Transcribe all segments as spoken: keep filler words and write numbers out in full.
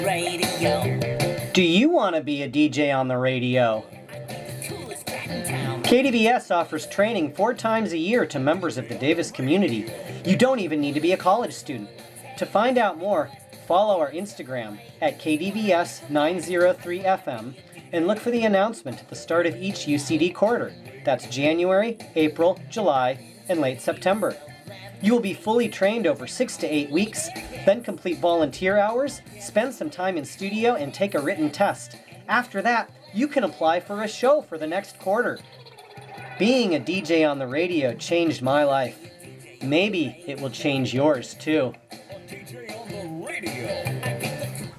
Radio. Do you want to be a D J on the radio? K D V S offers training four times a year to members of the Davis community. You don't even need to be a college student. To find out more, follow our Instagram at K D V S nine oh three F M and look for the announcement at the start of each U C D quarter. That's January, April, July, and late September. You will be fully trained over six to eight weeks, then complete volunteer hours, spend some time in studio, and take a written test. After that, you can apply for a show for the next quarter. Being a D J on the radio changed my life. Maybe it will change yours too. D J on the radio.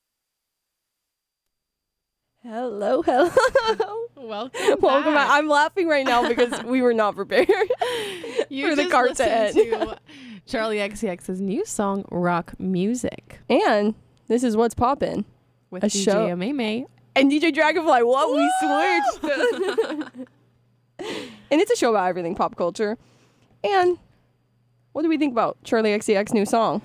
Hello, hello. Welcome, Welcome back. back. I'm laughing right now because we were not prepared You for the just cart to listened end. to Charlie X C X's new song, Rock Music, And this is What's Poppin'. with A D J show- Ameme. And D J Dragonfly, what? We switched. And it's a show about everything pop culture. And what do we think about Charlie X C X's new song?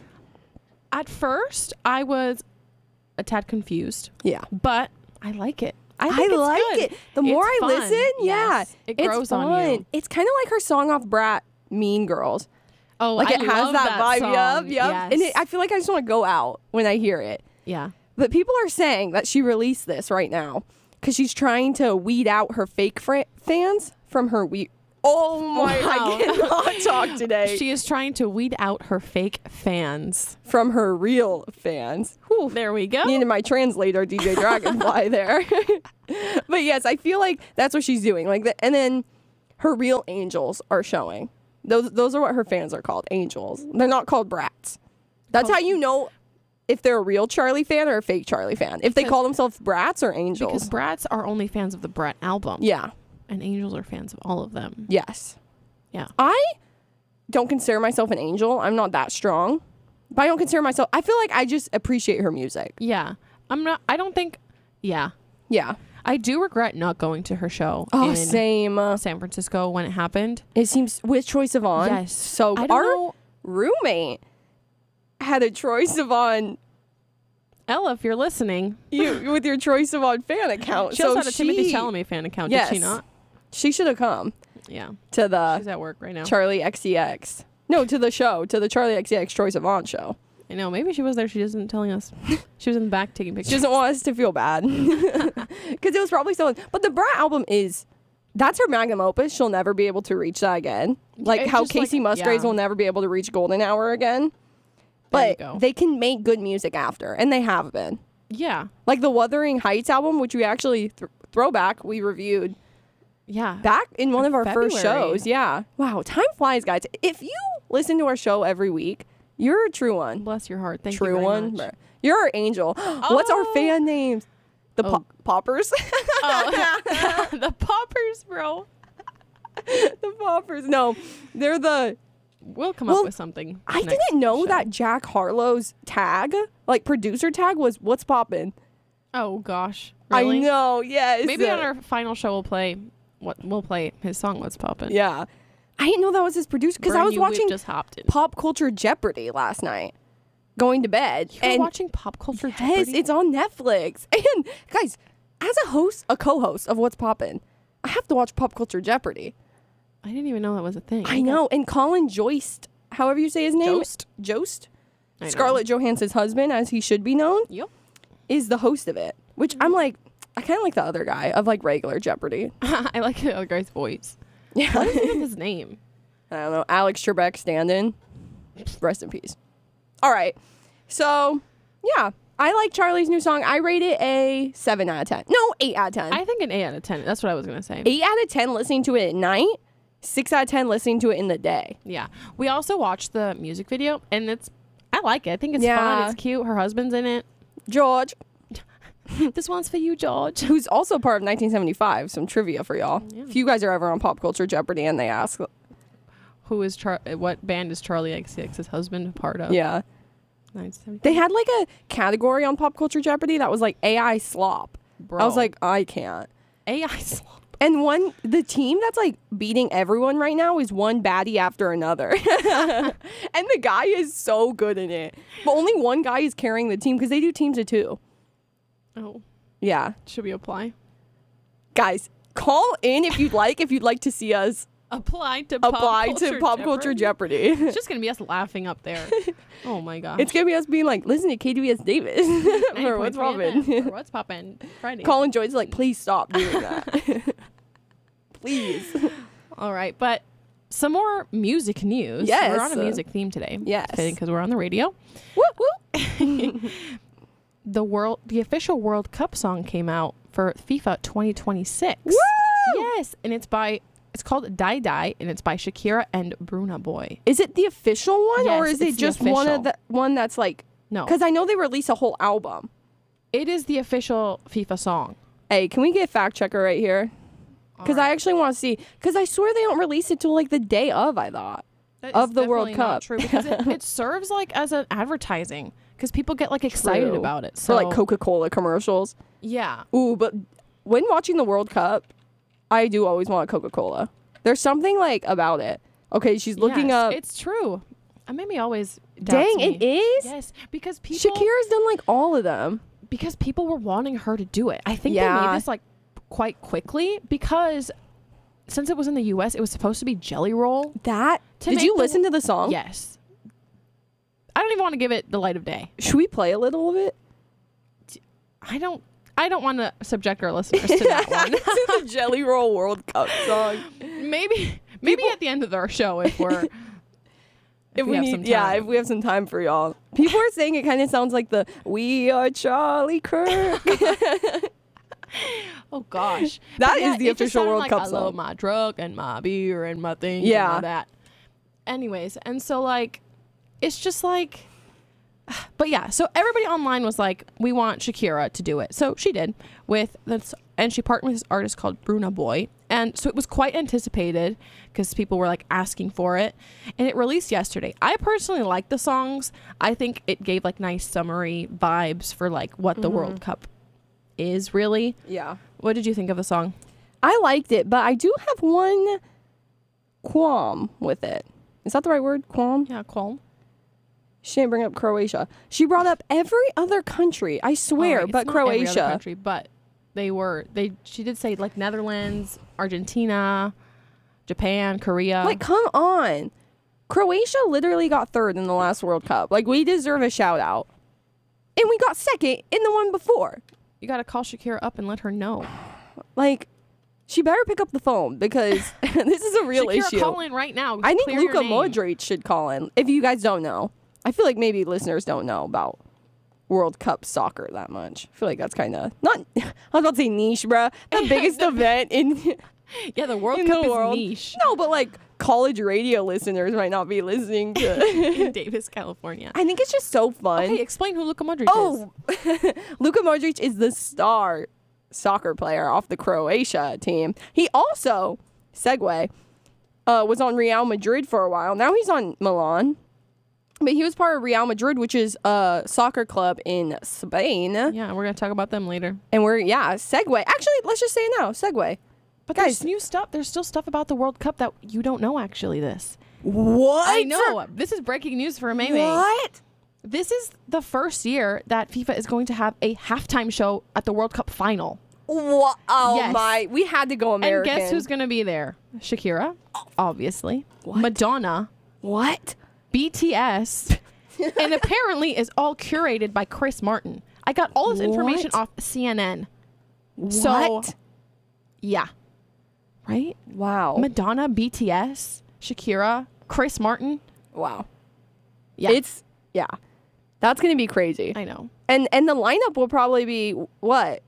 At first, I was a tad confused, Yeah. but I like it. I, I, think it's like good. it. The more It's I fun. listen, yeah. Yes, it it's grows fun. on you. It's kind of like her song off Brat, Mean Girls. Oh, Like I it has love that, vibe. song. Yup, yup. Yes. And it, I feel like I just want to go out when I hear it. yeah. But people are saying that she released this right now because she's trying to weed out her fake fr- fans from her we. Oh my! Wow. I cannot talk today. She is trying to weed out her fake fans. from her real fans. Whew. There we go. Needed my translator, D J Dragonfly, there. But yes, I feel like that's what she's doing. Like, the, and then her real angels are showing. Those those are what her fans are called, angels. They're not called brats. That's how you know if they're a real Charlie fan or a fake Charlie fan. If they call themselves brats or angels. Because brats are only fans of the Brat album. Yeah. And angels are fans of all of them. Yes. Yeah. I don't consider myself an angel. I'm not that strong. But I don't consider myself. I feel like I just appreciate her music. Yeah. I'm not, I don't think, yeah. Yeah. I do regret not going to her show Oh, in same. Uh, San Francisco when it happened. It seems with Troye Sivan. Yes. So I don't our know. roommate had a Troye Sivan Ella, if you're listening, you with your Troye Sivan fan account. she so also had a she, Timothy Chalamet fan account, Yes. did she not? She should have come Yeah. to the She's at work right now. Charlie X C X. No, to the show, to the Charlie X C X Troye Sivan show. I know. Maybe she was there. She isn't telling us. She was in the back taking pictures. She doesn't want us to feel bad because it was probably so. But the Brat album is that's her magnum opus. She'll never be able to reach that again. Like It's how just like- Casey Musgraves yeah. will never be able to reach Golden Hour again. There you But go. they can make good music after, and they have been. Yeah. Like the Wuthering Heights album, which we actually th- throwback we reviewed Yeah. back in one In of our first February. shows. Yeah. Wow, time flies, guys. If you listen to our show every week, you're a true one. Bless your heart. Thank true you very one. much. You're our angel. What's our Oh. fan names? The Oh. pop- poppers. Oh. The poppers, bro. The poppers. No, they're the. We'll come Well, up with something. I next didn't know show. that Jack Harlow's tag, like producer tag, was "What's Poppin'." Oh gosh. Really? I know. Yes. Maybe on our final show we'll play what we'll play his song What's Poppin'. Yeah. I didn't know that was his producer because I Brand was new whip watching just hopped in. Pop Culture Jeopardy last night, going to bed. You were and watching Pop Culture yes, Jeopardy? it's on Netflix. And guys, as a host, a co-host of What's Poppin', I have to watch Pop Culture Jeopardy. I didn't even know that was a thing. I know. And Colin Jost, however you say his name, Jost? Jost, I know. Scarlett Johansson's husband, as he should be known, Yep. is the host of it. Which I'm like, I kind of like the other guy of like regular Jeopardy. I like the other guy's voice. Yeah. What is even his name? I don't know. Alex Trebek stand-in. Rest in peace. All right. So, yeah. I like Charlie's new song. I rate it a seven out of ten. No, eight out of ten. I think an eight out of ten. That's what I was gonna say. eight out of ten listening to it at night. six out of ten listening to it in the day. Yeah. We also watched the music video, and it's I like it. I think it's Yeah. fun. It's cute. Her husband's in it. George, This one's for you, George. who's also part of nineteen seventy-five. Some trivia for y'all. Yeah. If you guys are ever on Pop Culture Jeopardy and they ask. Who is Char? What band is Charlie X C X's husband a part of? Yeah. nineteen seventy-five. They had like a category on Pop Culture Jeopardy that was like A I slop. Bro. I was like, I can't. A I slop. And one, the team that's like beating everyone right now is one baddie after another. And the guy is so good in it. But only one guy is carrying the team because they do teams of two. Oh, Yeah. should we apply? Guys, call in if you'd like, if you'd like to see us Apply to apply pop to culture Pop Culture Jeopardy? Jeopardy. It's just gonna be us laughing up there. Oh my gosh. It's going to be us being like, listen to K D V S Davis for What's Poppin'. For What's Poppin' Friday. Colin Joy's like, please stop doing that. Please. All right, but some more music news. Yes. We're on a music theme today. Yes. Because we're on the radio. Whoop, whoop. The world, the official World Cup song came out for FIFA twenty twenty-six. Woo! Yes, and it's by, it's called Die Die, and it's by Shakira and Bruna Boy. Is it the official one, Yes, or is it it's the just one official. of the one that's like? No, Because I know they release a whole album. it is the official FIFA song. Hey, can we get a fact checker right here? Because I actually want to see. Because I swear they don't release it till like the day of. I thought. That Of is the World definitely not Cup. True, because it, it serves like as an advertising because people get like excited True. about it. So For like Coca-Cola commercials. yeah, Ooh, but when watching the World Cup, I do always want a Coca-Cola. There's something like about it. Okay, she's looking Yes, up. It's true. It made me always. doubts Dang, me. it is. Yes, because people. Shakira's done like all of them. Because people were wanting her to do it. I think they Yeah. made this like quite quickly because since it was in the U S, it was supposed to be Jelly Roll. That. To Did make you the- listen to the song? Yes. I don't even want to give it the light of day. Should we play a little of it? I don't. I don't want to subject our listeners to that one. to the Jelly Roll World Cup song. Maybe. Maybe at the end of our show if we're. If, If we, have need, some yeah, time. if we have some time for y'all. People are saying it kind of sounds like the "We Are Charlie Kirk." Oh gosh, That But is yeah, the it just official sounded World like, Cup I love song. my truck and my beer and my things. Yeah. and all that. Anyways, and so like, it's just like, but yeah. So everybody online was like, we want Shakira to do it. So she did with this, and she partnered with this artist called Bruna Boy, and so it was quite anticipated because people were like asking for it, and it released yesterday. I personally like the songs. I think it gave like nice summery vibes for like what the World Cup is really. Yeah, What did you think of the song? I liked it, but I do have one qualm with it. Is that the right word? Qualm? Yeah, qualm. She didn't bring up Croatia. She brought up every other country. I swear, Alright, but it's not every other Croatia. country, but they were they. She did say like Netherlands, Argentina, Japan, Korea. Like, come on. Croatia literally got third in the last World Cup. Like, we deserve a shout out. And we got second in the one before. you got to call Shakira up and let her know. Like, she better pick up the phone because this is a real Shakira, issue. call in right now. I think Clear your Luka name. Modric should call in. If you guys don't know, I feel like maybe listeners don't know about World Cup soccer that much. I feel like that's kind of not. I was about to say niche, bruh. The biggest event in Yeah, the World in Cup the is world. niche No, but like college radio listeners might not be listening to. in Davis, California. I think it's just so fun. Okay, explain who Luka Modric is. Oh, Luka Modric is the star soccer player off the Croatia team. He also, segue, uh, was on Real Madrid for a while. Now he's on Milan. But he was part of Real Madrid, which is a soccer club in Spain. Yeah, we're gonna talk about them later. And we're, yeah, segue. Actually, let's just say it now. Segue. But Guys. there's new stuff. There's still stuff about the World Cup that you don't know. Actually, this What? I know. This is breaking news for May May. What? This is the first year that FIFA is going to have a halftime show at the World Cup final. What? Oh, Yes. my. We had to go American. And guess who's going to be there? Shakira, obviously. What? Madonna, What? B T S, and apparently is all curated by Chris Martin. I got all this information What? off C N N. So, What? yeah. Right? Wow. Madonna, B T S, Shakira, Chris Martin. wow. Yeah. It's, yeah. That's going to be crazy. I know. And and the lineup will probably be what?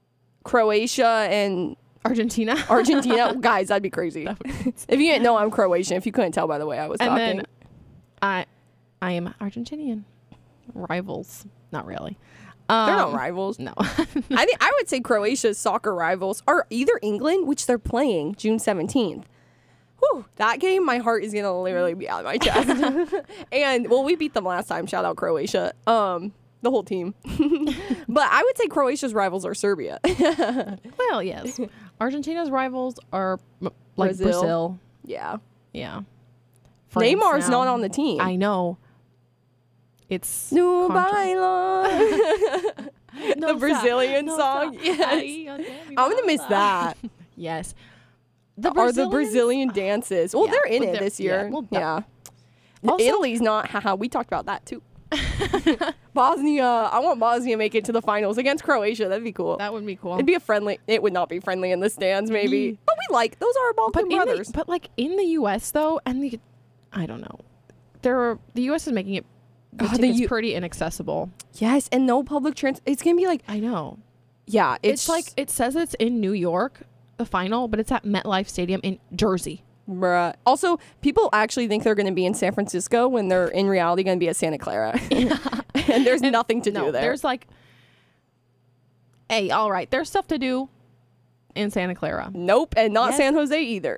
Croatia and Argentina. Argentina. Guys, that'd be crazy. That would be If you didn't know, I'm Croatian. If you couldn't tell by the way I was and talking. then I I am Argentinian. Rivals. Not really. Um, They're not rivals. No. I think I would say Croatia's soccer rivals are either England, which they're playing June seventeenth. Whew, that game, my heart is gonna literally be out of my chest. And well, we beat them last time. Shout out Croatia. Um, the whole team. But I would say Croatia's rivals are Serbia. Well, yes. Argentina's rivals are m- like Brazil. Brazil. Yeah. Yeah. Neymar's now. not on the team. I know. It's No contra- baila. No the sa- Brazilian no song. sa- Yes. Ay, yo te mi I'm gonna miss mama. that. Yes. The Are the Brazilian dances? Well, Yeah, they're in well, it they're- this yeah, year. well, Yeah. Also- Italy's not. Haha. We talked about that too. Bosnia. I want Bosnia to make it to the finals against Croatia. That'd be cool. That would be cool. It'd be a friendly. It would not be friendly in the stands, maybe. Ye- But we like those are our but Balkan in brothers. the, but like in the U S though, and the I don't know. There are the U S is making it the Oh, the tickets U- pretty inaccessible. Yes, and no public trans. It's gonna be like, I know. yeah, it's, It's, like it says it's in New York, the final, but it's at MetLife Stadium in Jersey. bruh. Also, people actually think they're gonna be in San Francisco when they're in reality gonna be at Santa Clara, and there's nothing to no, do there. there's like, hey, all right, there's stuff to do in Santa Clara. Nope, and not Yes. San Jose either.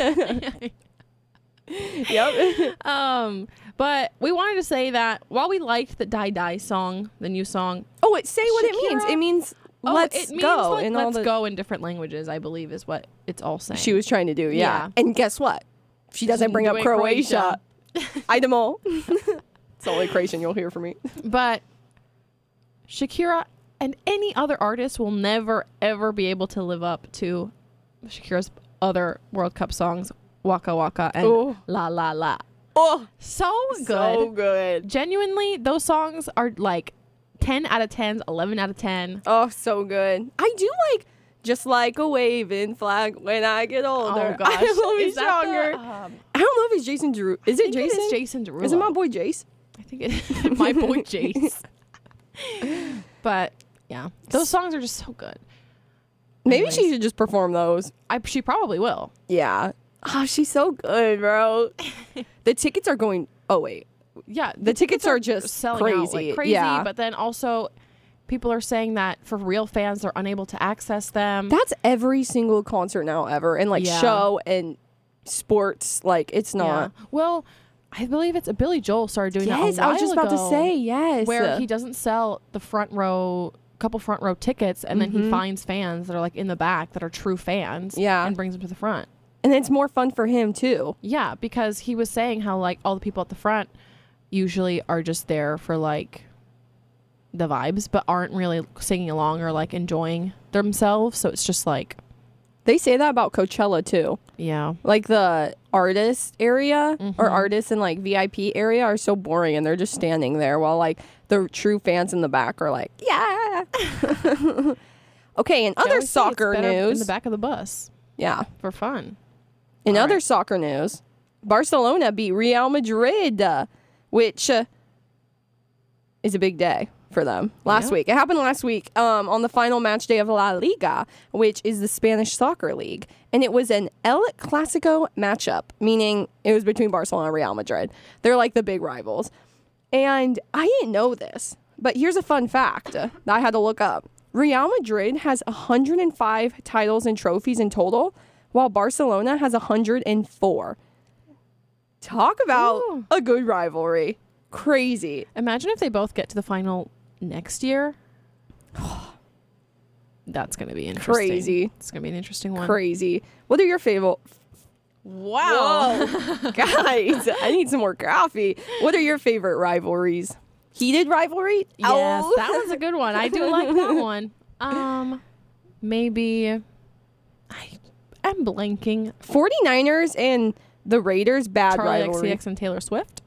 Yep. Um, but we wanted to say that while we liked the Die Die song, the new song, Oh, it say what it means. Shakira- It means oh, let's it means go like, in all let's the go in different languages, I believe is what it's all saying. she was trying to do. Yeah. Yeah. And guess what? She doesn't bring up doing Croatia. Idemo. It's the only Croatian you'll hear from me. But Shakira and any other artist will never ever be able to live up to Shakira's other World Cup songs, Waka Waka and Ooh. La La La. Oh, So good. so good. Genuinely, those songs are like ten out of tens, eleven out of ten. Oh, so good. I do like just like a waving flag when I get older. Oh gosh. I will be Is that the, stronger. um, I don't know if it's Jason Derulo. Is I it think Jason? It is Jason Derulo. Is it my boy Jace? I think it is my boy Jace. But yeah, those songs are just so good. Maybe she Anyways. should just perform those. I she probably will. Yeah. Oh, she's so good, bro. The tickets are going. Oh wait. Yeah, The tickets are just selling out like crazy. crazy. Yeah. But then also, people are saying that for real fans, they're unable to access them. That's every single concert now ever, and like Yeah. show and sports. Like it's not. Yeah. Well, I believe it's a Billy Joel started doing that. Yes, a I was just while about to ago, say yes. where he doesn't sell the front row, couple front row tickets, and then he Mhm. finds fans that are like in the back that are true fans. Yeah. and brings them to the front. and it's more fun for him too. Yeah, because he was saying how like all the people at the front usually are just there for like the vibes, but aren't really singing along or like enjoying themselves. So it's just like, They say that about Coachella too. yeah, Like the artist area or Mhm. artists in like V I P area are so boring, and they're just standing there while like the true fans in the back are like, yeah. Okay, in They other always say it's soccer better in news, the back of the bus yeah. for fun. In All other right. soccer news, Barcelona beat Real Madrid, uh, which uh, is a big day for them. Last Yeah. week, it happened last week um, on the final match day of La Liga, which is the Spanish soccer league, and it was an El Clasico matchup, meaning it was between Barcelona and Real Madrid. They're like the big rivals, and I didn't know this, but here's a fun fact uh, that I had to look up. Real Madrid has one hundred five titles and trophies in total, while Barcelona has one hundred four. Talk about Ooh. a good rivalry. Crazy. Imagine if they both get to the final next year. That's gonna be interesting. Crazy. It's gonna be an interesting one. Crazy. What are your favorite? Wow. Whoa. Guys, I need some more coffee. What are your favorite rivalries? Heated rivalry? Yes, Oh. that was a good one. I do like that one. Um, maybe I am blanking. 49ers and the Raiders, bad Charlie rivalry. X C X and Taylor Swift.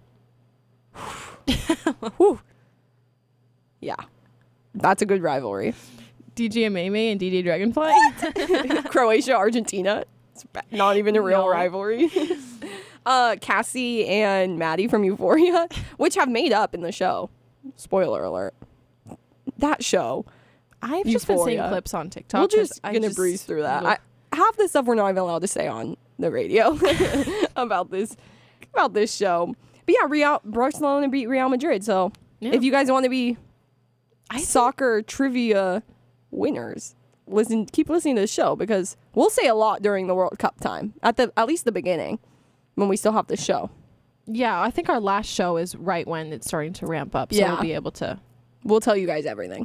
Whew. Yeah. That's a good rivalry. D J Mame and D J Dragonfly. Croatia, Argentina. It's ba- not even a real No. rivalry. uh, Cassie and Maddie from Euphoria, which have made up in the show. Spoiler alert. That show. I've just been seeing Euphoria. clips on TikTok. We're 'cause just I gonna just- breeze through that. Ugh. I, half the stuff we're not even allowed to say on the radio about this about this show. But yeah, Real Barcelona beat Real Madrid. So Yeah. if you guys want to be I think- soccer trivia winners, listen, keep listening to the show because we'll say a lot during the World Cup time at the at least the beginning when we still have the show. Yeah, I think our last show is right when it's starting to ramp up, so Yeah. we'll be able to We'll tell you guys everything.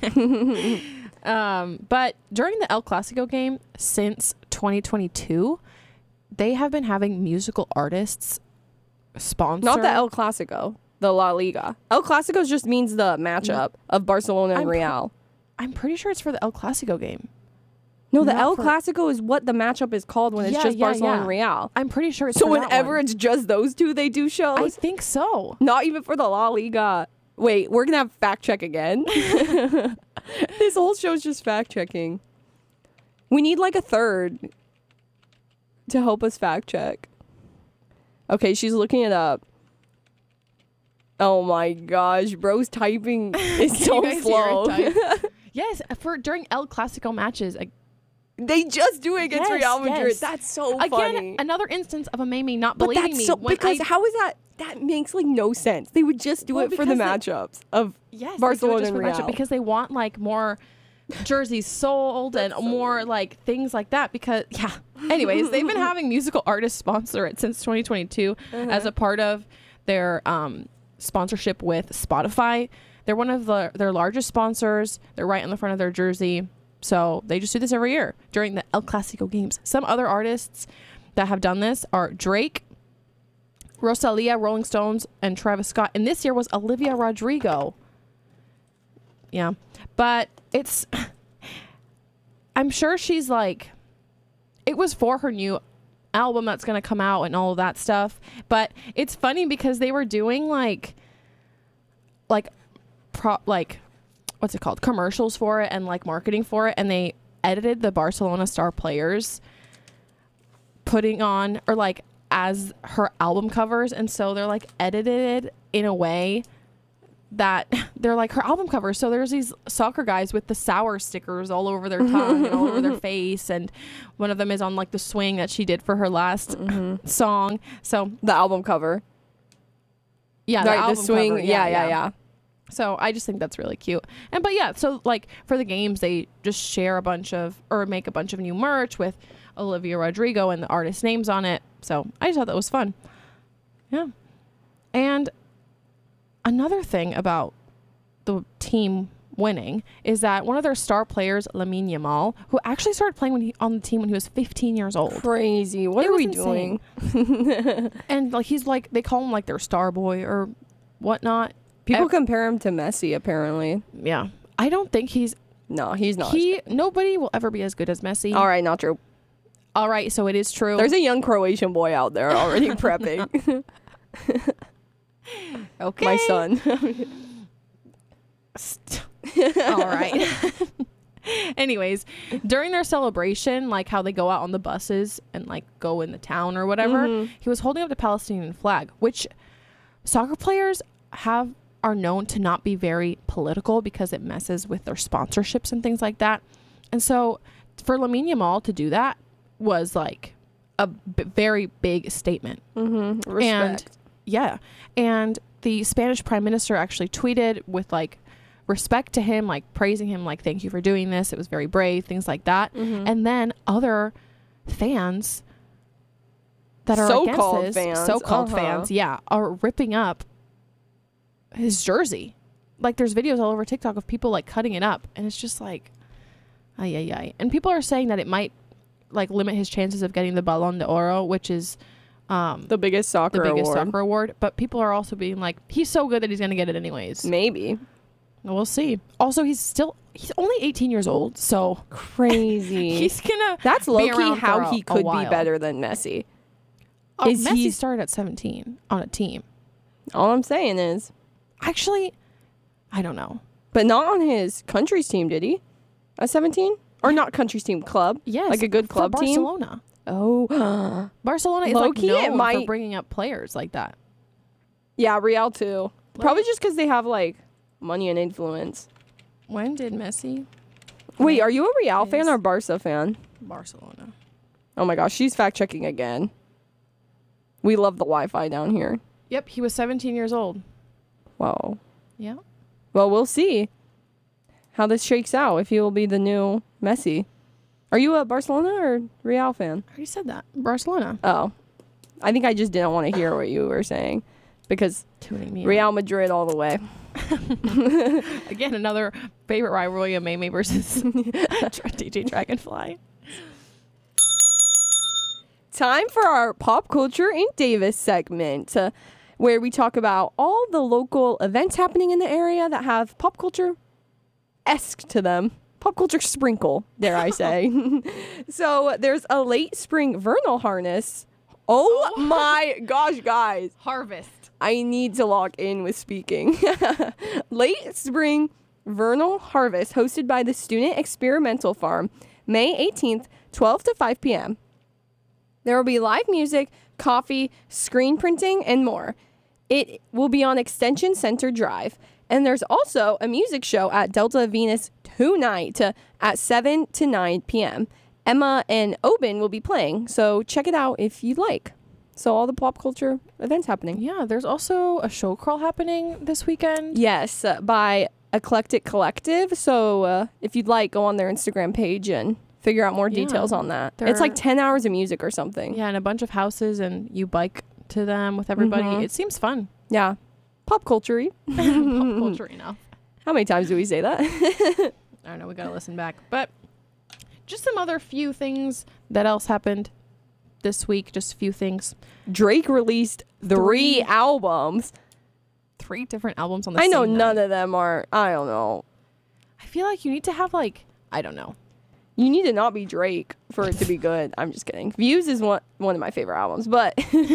Um, but during the El Clasico game since twenty twenty-two, they have been having musical artists sponsor. Not the El Clasico, the La Liga. El Clasico just means the matchup of Barcelona and I'm pre- Real. I'm pretty sure it's for the El Clasico game. No, the not El for- Clasico is what the matchup is called when it's Yeah, just yeah, Barcelona yeah. and Real. I'm pretty sure it's So for that whenever one. it's just those two, they do shows. I think so. Not even for the La Liga. Wait, we're gonna have fact check again. This whole show's just fact checking. We need like a third to help us fact check. Okay, she's looking it up. Oh my gosh, bro's typing is Can so you guys hear slow. it type? Yes, for during El Clasico matches. Like, They just do it against Yes, Real Madrid. yes. That's so again, funny. another instance of a Mamie not But believing that's me. so when because I, how is that? That makes like no sense. They would just do Well, it for the because they- matchups of yes, Barcelona they do it just and for matchup Real. because they want like more jerseys sold and more like things like that. Because yeah. Anyways, they've been having musical artists sponsor it since twenty twenty-two as a part of their um, sponsorship with Spotify. They're one of the, their largest sponsors. They're right on the front of their jersey. So they just do this every year during the El Clasico games. Some other artists that have done this are Drake, Rosalia, Rolling Stones, and Travis Scott. And this year was Olivia Rodrigo. Yeah. But it's, I'm sure she's like, it was for her new album that's going to come out and all of that stuff. But it's funny because they were doing like, like, pro, like, what's it called? Commercials for it and like marketing for it. And they edited the Barcelona star players putting on or like as her album covers. And so they're like edited in a way that they're like her album covers. So there's these soccer guys with the sour stickers all over their tongue and all over their face. And one of them is on like the swing that she did for her last Mm-hmm. song. So The album cover. yeah, Right, the album swing. cover. yeah, yeah, yeah. So I just think that's really cute. And but yeah, so like for the games, they just share a bunch of or make a bunch of new merch with Olivia Rodrigo and the artist names on it. So I just thought that was fun. Yeah. And another thing about the team winning is that one of their star players, Lamine Yamal, who actually started playing when he, on the team when he was fifteen years old. Crazy. What It are was we insane. doing? And like he's like they call him like their star boy or whatnot. People Ev- compare him to Messi, apparently. Yeah. I don't think he's No, he's not. he nobody will ever be as good as Messi. All right, not true. All right, so it is true. There's a young Croatian boy out there already prepping. okay. My son. All right. Anyways, during their celebration, like how they go out on the buses and like go in the town or whatever, Mm-hmm. he was holding up the Palestinian flag, which soccer players have are known to not be very political because it messes with their sponsorships and things like that. And so for Lamine Yamal to do that was like a b- very big statement. Mm-hmm. And Respect. yeah. And the Spanish prime minister actually tweeted with like respect to him, like praising him, like, thank you for doing this. It was very brave, things like that. Mm-hmm. And then other fans that are So-called against this, fans, so-called uh-huh. fans, yeah, are ripping up his jersey. Like there's videos all over TikTok of people like cutting it up. And it's just like, ay, ay, ay. And people are saying that it might like limit his chances of getting the Ballon d'Oro, which is um, the biggest soccer the biggest award. soccer award. But people are also being like, he's so good that he's going to get it anyways. Maybe. We'll see. Also, he's still, he's only eighteen years old. So Crazy. he's going to That's be low-key around how for a- he a could be while. better than Messi. Oh, is Messi he's- started at seventeen on a team. All I'm saying is, Actually, I don't know. but not on his country's team, did he? At seventeen? Or not country's team, club? Yes. Like a good for club team? Barcelona. Oh. Barcelona is Low-key, like it known for might- bringing up players like that. Yeah, Real too. Probably just because they have like money and influence. When did Messi? Wait, are you a Real fan Yes. or Barca fan? Barcelona. Oh my gosh, she's fact checking again. We love the Wi-Fi down here. Yep, he was seventeen years old. Wow. Yeah. Well, we'll see how this shakes out. If he will be the new Messi. Are you a Barcelona or Real fan? I already said that. Barcelona. Oh, I think I just didn't want to hear what you were saying because Tuning me. Real Madrid all the way. Again, another favorite rivalry of May May versus D J Dragonfly. Time for our Pop Culture in Davis segment, uh, where we talk about all the local events happening in the area that have pop culture-esque to them. Pop culture sprinkle, dare I say. So there's a late spring vernal harness. Oh, oh my gosh, guys. Harvest. I need to log in with speaking. Late spring vernal harvest hosted by the Student Experimental Farm, May eighteenth, twelve to five p.m. There will be live music, coffee, screen printing, and more. It will be on Extension Center Drive. And there's also a music show at Delta Venus tonight uh, at seven to nine p.m. Emma and Oben will be playing, so check it out if you'd like. So all the pop culture events happening. Yeah, there's also a show crawl happening this weekend. Yes, uh, by Eclectic Collective. So uh, if you'd like, go on their Instagram page and figure out more Yeah. details on that. They're- It's like ten hours of music or something. Yeah, and a bunch of houses, and you bike to them with everybody. Mhm. It seems fun. Yeah. Pop culture-y. Pop culture enough. How many times do we say that? I don't know. We gotta listen back, but just some other few things that else happened this week. Just a few things. Drake released three, Three. albums. Three different albums on the I know same none night. of them are, I don't know. I feel like you need to have like I don't know. You need to not be Drake for it to be good. I'm just kidding. Views is one one of my favorite albums, but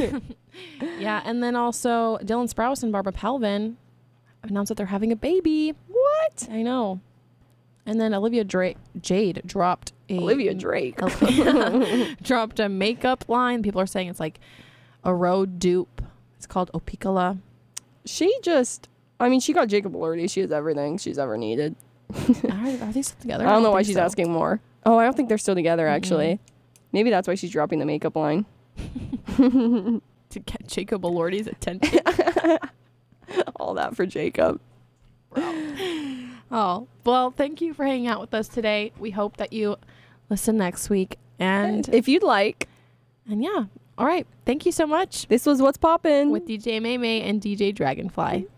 Yeah, and then also Dylan Sprouse and Barbara Palvin announced that they're having a baby. what? I know. And then Olivia Dra- Jade dropped a Olivia Drake. dropped a makeup line. People are saying it's like a road dupe. It's called Opicala. She just, I mean, she got Jacob Elordi. She has everything she's ever needed. Are, are they still together? I don't know why think she's so. asking more. Oh, I don't think they're still together, actually. Maybe that's why she's dropping the makeup line. To get Jacob Elordi's attention. All that for Jacob. Oh, well, thank you for hanging out with us today. We hope that you listen next week. And If you'd like, and yeah. All right. Thank you so much this was What's Poppin'. with D J May May and D J Dragonfly.